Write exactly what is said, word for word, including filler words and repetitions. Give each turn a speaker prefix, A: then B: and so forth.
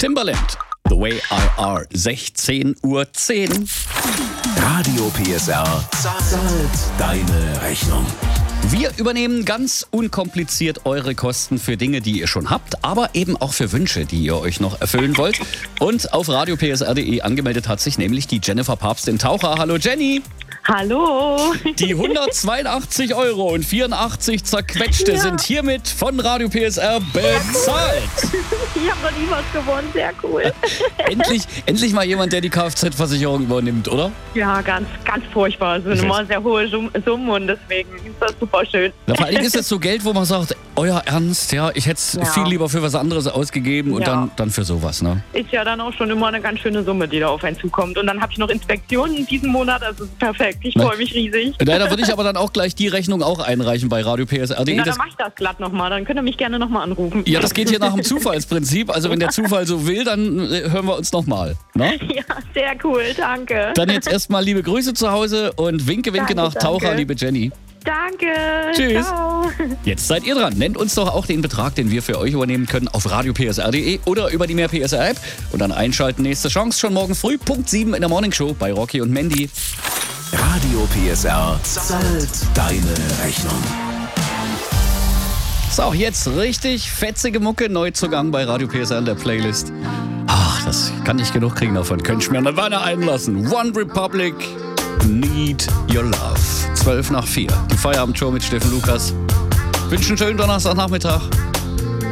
A: Timbaland, The Way I Are, sechzehn Uhr zehn.
B: Radio P S R zahlt deine Rechnung.
A: Wir übernehmen ganz unkompliziert eure Kosten für Dinge, die ihr schon habt, aber eben auch für Wünsche, die ihr euch noch erfüllen wollt. Und auf radio p s r punkt d e angemeldet hat sich nämlich die Jennifer Papst in Taucher. Hallo Jenny!
C: Hallo!
A: Die hundertzweiundachtzig Euro und vierundachtzig zerquetschte
C: Ja.
A: sind hiermit von Radio P S R bezahlt.
C: Ich habe noch nie was gewonnen, sehr cool.
A: endlich, endlich mal jemand, der die Kfz-Versicherung übernimmt, oder?
C: Ja, ganz, ganz furchtbar. Es sind immer sehr hohe Sum- Summen und deswegen ist das super schön.
A: Na, vor allem ist es so Geld, wo man sagt, euer Ernst, ja, ich hätte es
C: Ja.
A: viel lieber für was anderes ausgegeben und
C: Ja.
A: dann, dann für sowas, ne?
C: Ist ja dann auch schon immer eine ganz schöne Summe, die da auf einen zukommt. Und dann habe ich noch Inspektionen in diesem Monat, also ist perfekt. Ich
A: Na.
C: freue mich riesig.
A: Ja, da würde ich aber dann auch gleich die Rechnung auch einreichen bei radio p s r punkt d e.
C: Na,
A: Das,
C: dann mach ich das glatt nochmal. Dann könnt ihr mich gerne nochmal anrufen.
A: ja, das geht hier nach dem Zufallsprinzip. Also wenn der Zufall so will, dann äh, hören wir uns nochmal. Ne?
C: Ja, sehr cool, danke.
A: Dann jetzt erstmal liebe Grüße zu Hause und winke, winke
C: Danke,
A: nach Taucher,
C: danke.
A: liebe Jenny.
C: Danke.
A: Tschüss.
C: Ciao.
A: Jetzt seid ihr dran. Nennt uns doch auch den Betrag, den wir für euch übernehmen können auf radio p s r punkt d e oder über die Mehr P S R App. Und dann einschalten, nächste Chance schon morgen früh, Punkt sieben in der Morning Show bei Rocky und Mandy.
B: Radio P S R zahlt deine Rechnung.
A: So, jetzt richtig fetzige Mucke, Neuzugang bei Radio P S R in der Playlist. Ach, das kann nicht genug kriegen davon. Könnt ihr mir eine Weile einlassen. One Republic, Need Your Love. zwölf nach vier. Die Feierabendshow mit Steffen Lukas. Wünschen einen schönen Donnerstagnachmittag.